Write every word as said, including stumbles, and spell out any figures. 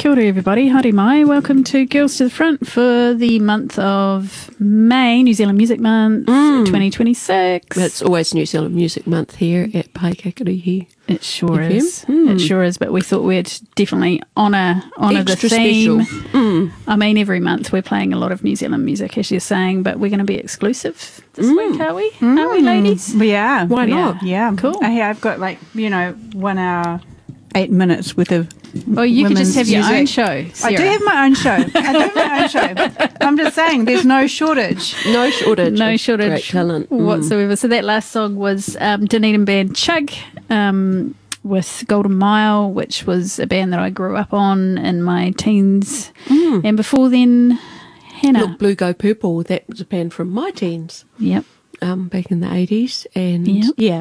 Kia ora everybody, haere mai. Welcome to Girls to the Front for the month of May, New Zealand Music Month, mm. twenty twenty-six. It's always New Zealand Music Month here at Paikakarihi. It sure F M. is. Mm. It sure is, but we thought we'd definitely honour honour the Extra theme. special. Mm. I mean, every month we're playing a lot of New Zealand music, as you're saying, but we're going to be exclusive this Mm. week, are we? Mm. Are we, ladies? We are. Why Yeah. not? Yeah. Cool. I, I've got like, you know, one hour, eight minutes worth of Well, you could just women's have your music. own show, I Sarah. do have my own show. I do have my own show. I'm just saying, there's no shortage. No shortage. No of shortage Great talent. Mm. whatsoever. So that last song was um, Dunedin band Chug um, with Golden Mile, which was a band that I grew up on in my teens. Mm. And before then, Hannah. Look, Blue Go Purple, that was a band from my teens Yep. um, back in the eighties. And Yep. yeah,